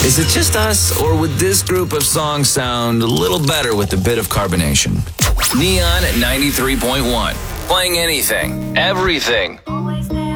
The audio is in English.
Is it just us, or would this group of songs sound a little better with a bit of carbonation? Neon at 93.1. Playing anything, everything,